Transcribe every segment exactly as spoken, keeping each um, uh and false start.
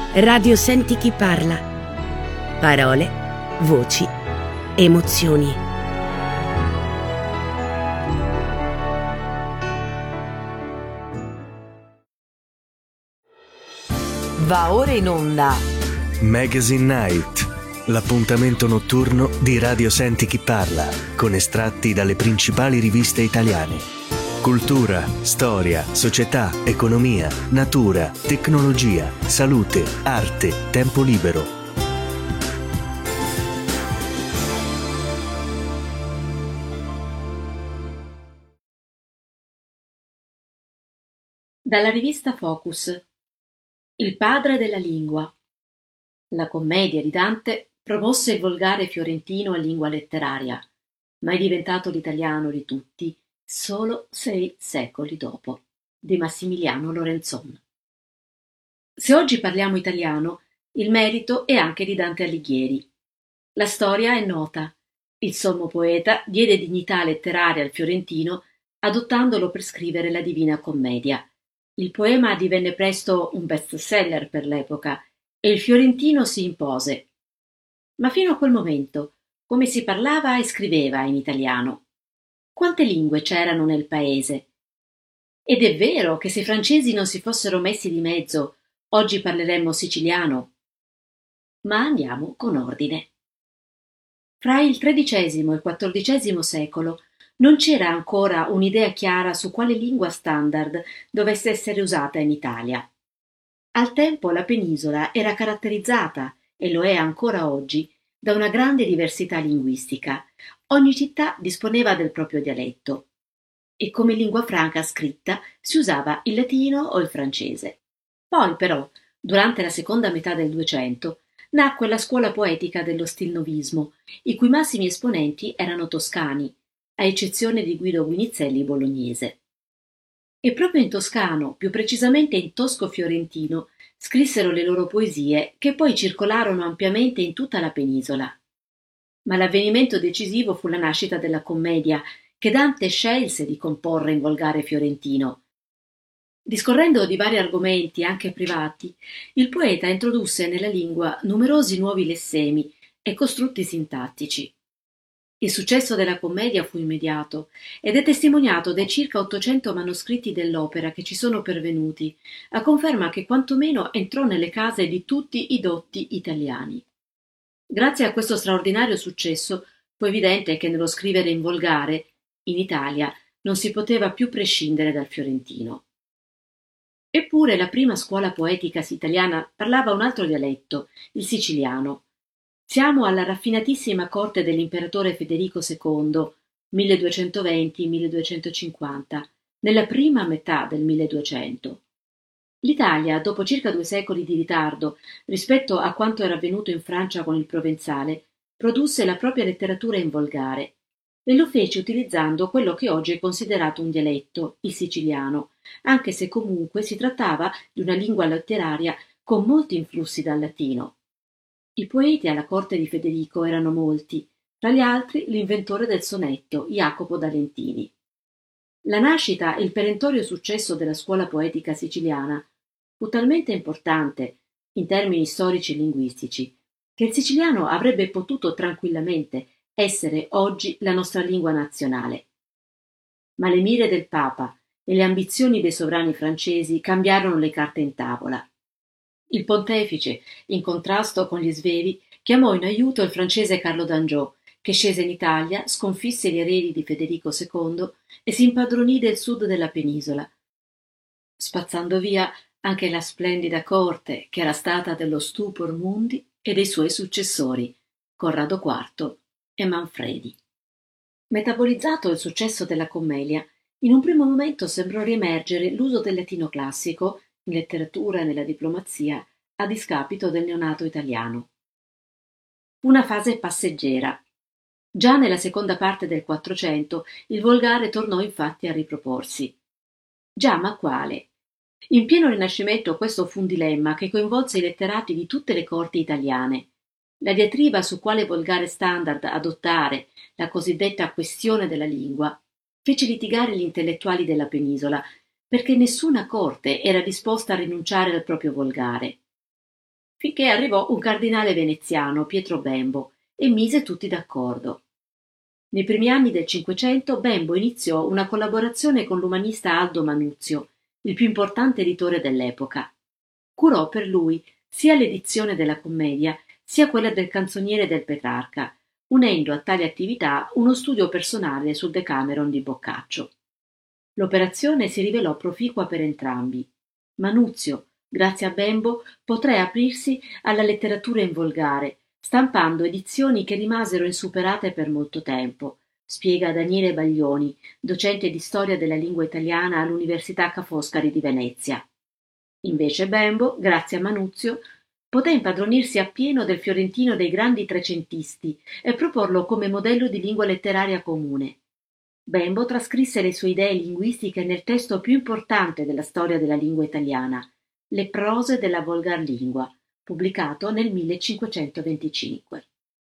Radio Senti chi parla. Parole, voci, emozioni. Va ora in onda Magazine Night, l'appuntamento notturno di Radio Senti chi parla, con estratti dalle principali riviste italiane. Cultura, storia, società, economia, natura, tecnologia, salute, arte, tempo libero. Dalla rivista Focus. Il padre della lingua. La commedia di Dante promosse il volgare fiorentino a lingua letteraria, ma è diventato l'italiano di tutti solo sei secoli dopo, di Massimiliano Lorenzon. Se oggi parliamo italiano, il merito è anche di Dante Alighieri. La storia è nota. Il sommo poeta diede dignità letteraria al fiorentino adottandolo per scrivere la Divina Commedia. Il poema divenne presto un bestseller per l'epoca e il fiorentino si impose. Ma fino a quel momento, come si parlava e scriveva in italiano? Quante lingue c'erano nel paese? Ed è vero che se i francesi non si fossero messi di mezzo, oggi parleremmo siciliano. Ma andiamo con ordine. Fra il tredicesimo e il quattordicesimo secolo non c'era ancora un'idea chiara su quale lingua standard dovesse essere usata in Italia. Al tempo la penisola era caratterizzata, e lo è ancora oggi, da una grande diversità linguistica. Ogni città disponeva del proprio dialetto e come lingua franca scritta si usava il latino o il francese. Poi però, durante la seconda metà del Duecento, nacque la scuola poetica dello stilnovismo, i cui massimi esponenti erano toscani, a eccezione di Guido Guinizelli bolognese. E proprio in toscano, più precisamente in tosco-fiorentino, scrissero le loro poesie che poi circolarono ampiamente in tutta la penisola. Ma l'avvenimento decisivo fu la nascita della commedia, che Dante scelse di comporre in volgare fiorentino. Discorrendo di vari argomenti, anche privati, il poeta introdusse nella lingua numerosi nuovi lessemi e costrutti sintattici. Il successo della commedia fu immediato ed è testimoniato dai circa ottocento manoscritti dell'opera che ci sono pervenuti, a conferma che quantomeno entrò nelle case di tutti i dotti italiani. Grazie a questo straordinario successo fu evidente che nello scrivere in volgare, in Italia, non si poteva più prescindere dal fiorentino. Eppure la prima scuola poetica italiana parlava un altro dialetto, il siciliano. Siamo alla raffinatissima corte dell'imperatore Federico secondo, milleduecentoventi milleduecentocinquanta, nella prima metà del milleduecento. L'Italia, dopo circa due secoli di ritardo rispetto a quanto era avvenuto in Francia con il provenzale, produsse la propria letteratura in volgare e lo fece utilizzando quello che oggi è considerato un dialetto, il siciliano, anche se comunque si trattava di una lingua letteraria con molti influssi dal latino. I poeti alla corte di Federico erano molti, tra gli altri l'inventore del sonetto, Jacopo da Lentini. La nascita e il perentorio successo della scuola poetica siciliana fu talmente importante, in termini storici e linguistici, che il siciliano avrebbe potuto tranquillamente essere oggi la nostra lingua nazionale. Ma le mire del Papa e le ambizioni dei sovrani francesi cambiarono le carte in tavola. Il pontefice, in contrasto con gli svevi, chiamò in aiuto il francese Carlo d'Anjou, che scese in Italia, sconfisse gli eredi di Federico secondo e si impadronì del sud della penisola, spazzando via anche la splendida corte che era stata dello Stupor Mundi e dei suoi successori, Corrado quarto e Manfredi. Metabolizzato il successo della commedia, in un primo momento sembrò riemergere l'uso del latino classico in letteratura e nella diplomazia a discapito del neonato italiano. Fu una fase passeggera. Già nella seconda parte del Quattrocento il volgare tornò infatti a riproporsi. Già, ma quale? In pieno Rinascimento questo fu un dilemma che coinvolse i letterati di tutte le corti italiane. La diatriba su quale volgare standard adottare, la cosiddetta questione della lingua, fece litigare gli intellettuali della penisola, perché nessuna corte era disposta a rinunciare al proprio volgare. finché arrivò un cardinale veneziano, Pietro Bembo, e mise tutti d'accordo. Nei primi anni del Cinquecento Bembo iniziò una collaborazione con l'umanista Aldo Manuzio, il più importante editore dell'epoca. Curò per lui sia l'edizione della commedia sia quella del canzoniere del Petrarca, unendo a tale attività uno studio personale sul Decameron di Boccaccio. L'operazione si rivelò proficua per entrambi. Manuzio, grazie a Bembo, poté aprirsi alla letteratura in volgare, stampando edizioni che rimasero insuperate per molto tempo, spiega Daniele Baglioni, docente di storia della lingua italiana all'Università Ca' Foscari di Venezia. Invece Bembo, grazie a Manuzio, poté impadronirsi appieno del fiorentino dei grandi trecentisti e proporlo come modello di lingua letteraria comune. Bembo trascrisse le sue idee linguistiche nel testo più importante della storia della lingua italiana, Le prose della volgar lingua, pubblicato nel millecinquecentoventicinque.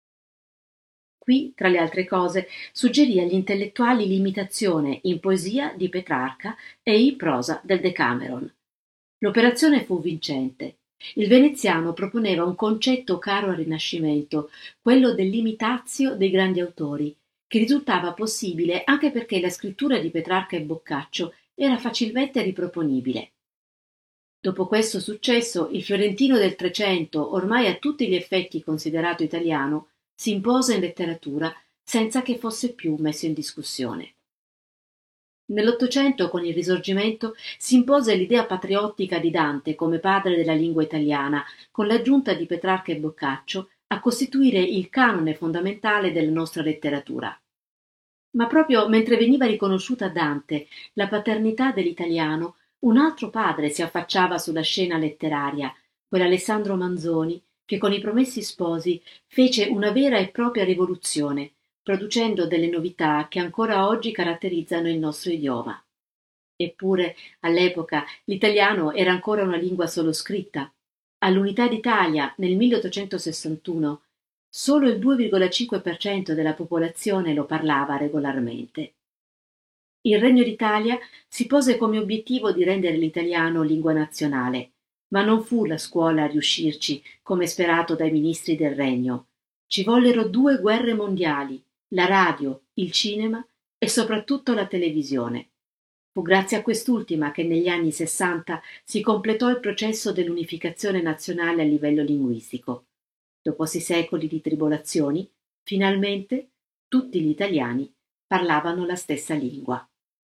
Qui, tra le altre cose, suggerì agli intellettuali l'imitazione in poesia di Petrarca e in prosa del Decameron. L'operazione fu vincente. Il veneziano proponeva un concetto caro al Rinascimento, quello dell'imitatio dei grandi autori, che risultava possibile anche perché la scrittura di Petrarca e Boccaccio era facilmente riproponibile. Dopo questo successo, il fiorentino del Trecento, ormai a tutti gli effetti considerato italiano, si impose in letteratura senza che fosse più messo in discussione. Nell'Ottocento, con il Risorgimento, si impose l'idea patriottica di Dante come padre della lingua italiana, con l'aggiunta di Petrarca e Boccaccio a costituire il canone fondamentale della nostra letteratura. Ma proprio mentre veniva riconosciuta a Dante la paternità dell'italiano, un altro padre si affacciava sulla scena letteraria, quell'Alessandro Manzoni, che con I Promessi Sposi fece una vera e propria rivoluzione, producendo delle novità che ancora oggi caratterizzano il nostro idioma. Eppure, all'epoca, l'italiano era ancora una lingua solo scritta. All'Unità d'Italia, nel milleottocentosessantuno, solo il due virgola cinque per cento della popolazione lo parlava regolarmente. Il Regno d'Italia si pose come obiettivo di rendere l'italiano lingua nazionale, ma non fu la scuola a riuscirci, come sperato dai ministri del Regno. Ci vollero due guerre mondiali, la radio, il cinema e soprattutto la televisione. Fu grazie a quest'ultima che negli anni sessanta si completò il processo dell'unificazione nazionale a livello linguistico. Dopo sei secoli di tribolazioni, finalmente tutti gli italiani parlavano la stessa lingua.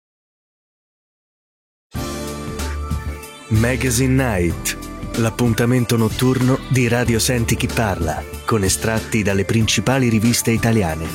Magazine Night, l'appuntamento notturno di Radio Senti Chi Parla, con estratti dalle principali riviste italiane.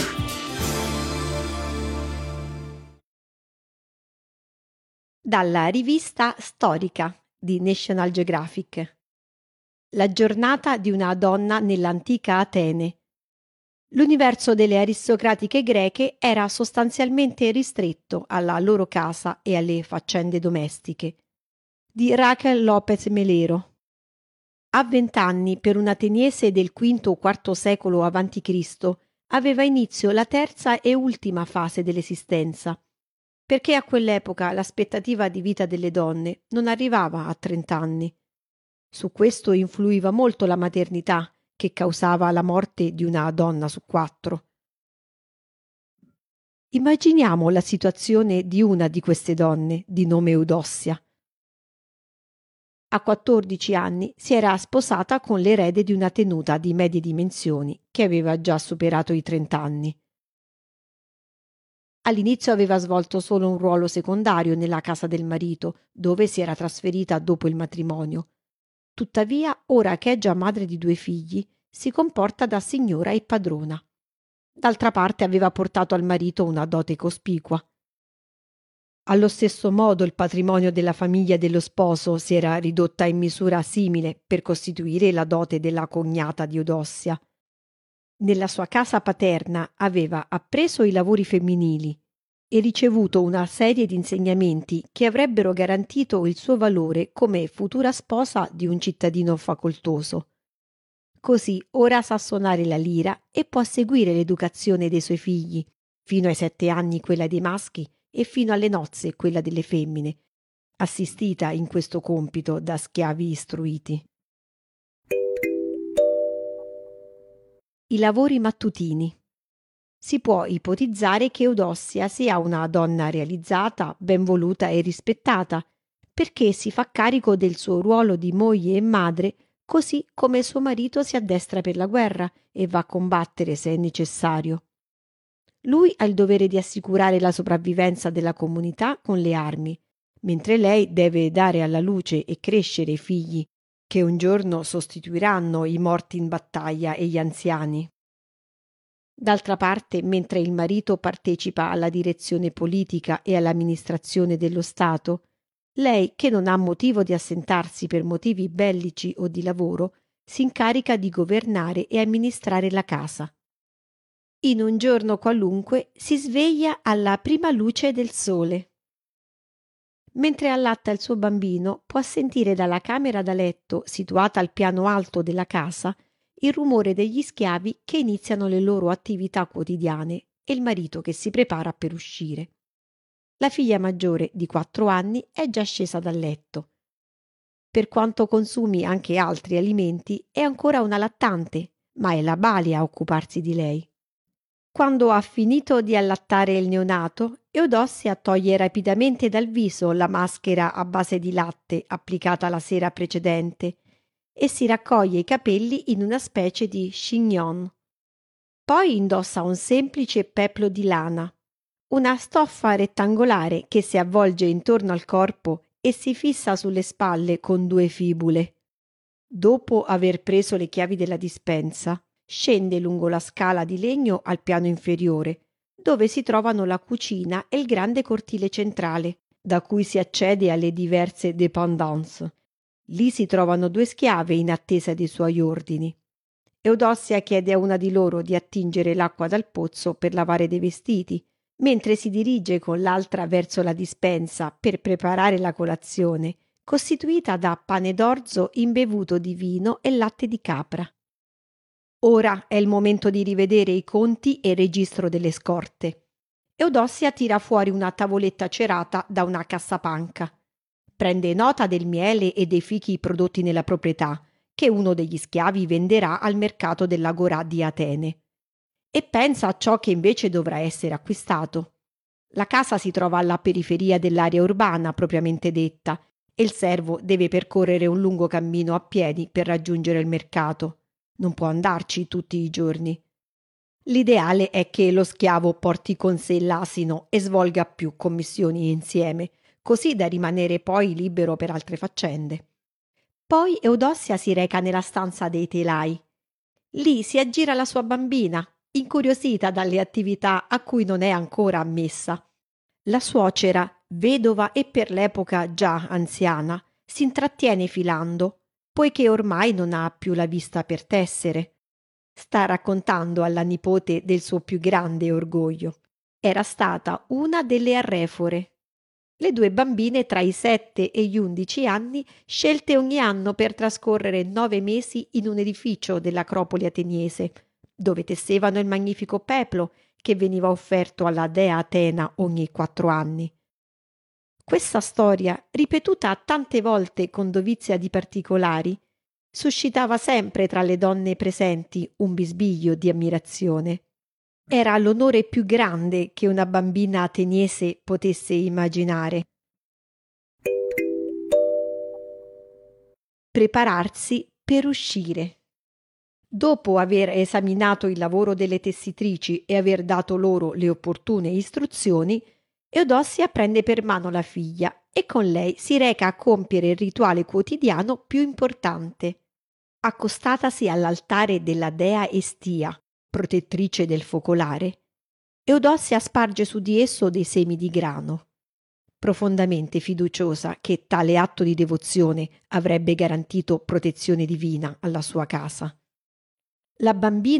Dalla rivista Storica di National Geographic. La giornata di una donna nell'antica Atene. L'universo delle aristocratiche greche era sostanzialmente ristretto alla loro casa e alle faccende domestiche. Di Raquel López Melero. A vent'anni, per un ateniese del quinto o quarto secolo avanti Cristo, aveva inizio la terza e ultima fase dell'esistenza, perché a quell'epoca l'aspettativa di vita delle donne non arrivava a trent'anni. Su questo influiva molto la maternità, che causava la morte di una donna su quattro. Immaginiamo la situazione di una di queste donne, di nome Eudossia. A quattordici anni si era sposata con l'erede di una tenuta di medie dimensioni che aveva già superato i trent'anni. All'inizio aveva svolto solo un ruolo secondario nella casa del marito, dove si era trasferita dopo il matrimonio. Tuttavia, ora che è già madre di due figli, si comporta da signora e padrona. D'altra parte aveva portato al marito una dote cospicua. Allo stesso modo il patrimonio della famiglia dello sposo si era ridotta in misura simile per costituire la dote della cognata di Eudossia. Nella sua casa paterna aveva appreso i lavori femminili e ricevuto una serie di insegnamenti che avrebbero garantito il suo valore come futura sposa di un cittadino facoltoso. Così ora sa suonare la lira e può seguire l'educazione dei suoi figli, fino ai sette anni quella dei maschi e fino alle nozze quella delle femmine, assistita in questo compito da schiavi istruiti. I lavori mattutini. Si può ipotizzare che Eudossia sia una donna realizzata, ben voluta e rispettata, perché si fa carico del suo ruolo di moglie e madre, così come suo marito si addestra per la guerra e va a combattere se è necessario. Lui ha il dovere di assicurare la sopravvivenza della comunità con le armi, mentre lei deve dare alla luce e crescere i figli, che un giorno sostituiranno i morti in battaglia e gli anziani. D'altra parte, mentre il marito partecipa alla direzione politica e all'amministrazione dello Stato, lei, che non ha motivo di assentarsi per motivi bellici o di lavoro, si incarica di governare e amministrare la casa. In un giorno qualunque si sveglia alla prima luce del sole. Mentre allatta il suo bambino, può sentire dalla camera da letto, situata al piano alto della casa, il rumore degli schiavi che iniziano le loro attività quotidiane e il marito che si prepara per uscire. La figlia maggiore, di quattro anni, è già scesa dal letto. Per quanto consumi anche altri alimenti, è ancora una lattante, ma è la Balia a occuparsi di lei. Quando ha finito di allattare il neonato, Eudossia toglie rapidamente dal viso la maschera a base di latte applicata la sera precedente e si raccoglie i capelli in una specie di chignon. Poi indossa un semplice peplo di lana, una stoffa rettangolare che si avvolge intorno al corpo e si fissa sulle spalle con due fibule. Dopo aver preso le chiavi della dispensa, scende lungo la scala di legno al piano inferiore, dove si trovano la cucina e il grande cortile centrale, da cui si accede alle diverse dépendance. Lì si trovano due schiave in attesa dei suoi ordini. Eudossia chiede a una di loro di attingere l'acqua dal pozzo per lavare dei vestiti, mentre si dirige con l'altra verso la dispensa per preparare la colazione, costituita da pane d'orzo imbevuto di vino e latte di capra. Ora è il momento di rivedere i conti e il registro delle scorte. Eudossia tira fuori una tavoletta cerata da una cassapanca. Prende nota del miele e dei fichi prodotti nella proprietà, che uno degli schiavi venderà al mercato dell'Agorà di Atene, e pensa a ciò che invece dovrà essere acquistato. La casa si trova alla periferia dell'area urbana propriamente detta, e il servo deve percorrere un lungo cammino a piedi per raggiungere il mercato. Non può andarci tutti i giorni. L'ideale è che lo schiavo porti con sé l'asino e svolga più commissioni insieme, così da rimanere poi libero per altre faccende. Poi Eudossia si reca nella stanza dei telai. Lì si aggira la sua bambina, incuriosita dalle attività a cui non è ancora ammessa. La suocera, vedova e per l'epoca già anziana, si intrattiene filando, poiché ormai non ha più la vista per tessere. Sta raccontando alla nipote del suo più grande orgoglio. Era stata una delle arrefore. Le due bambine tra i sette e gli undici anni, scelte ogni anno per trascorrere nove mesi in un edificio dell'Acropoli ateniese, dove tessevano il magnifico peplo che veniva offerto alla dea Atena ogni quattro anni. Questa storia, ripetuta tante volte con dovizia di particolari, suscitava sempre tra le donne presenti un bisbiglio di ammirazione. Era l'onore più grande che una bambina ateniese potesse immaginare. Prepararsi per uscire. Dopo aver esaminato il lavoro delle tessitrici e aver dato loro le opportune istruzioni, Eudossia prende per mano la figlia e con lei si reca a compiere il rituale quotidiano più importante. Accostatasi all'altare della dea Estia, protettrice del focolare, Eudossia sparge su di esso dei semi di grano, profondamente fiduciosa che tale atto di devozione avrebbe garantito protezione divina alla sua casa. La bambina